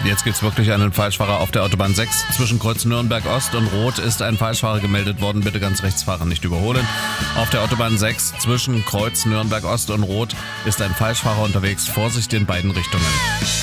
Jetzt gibt's wirklich einen Falschfahrer auf der Autobahn 6. Zwischen Kreuz Nürnberg Ost und Rot ist ein Falschfahrer gemeldet worden. Bitte ganz rechts fahren, nicht überholen. Auf der Autobahn 6 zwischen Kreuz Nürnberg Ost und Rot ist ein Falschfahrer unterwegs. Vorsicht in beiden Richtungen.